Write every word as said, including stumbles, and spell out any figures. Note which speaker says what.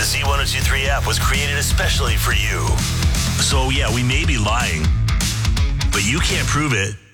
Speaker 1: The Z ten twenty-three app was created especially for you. So yeah, we may be lying, but you can't prove it.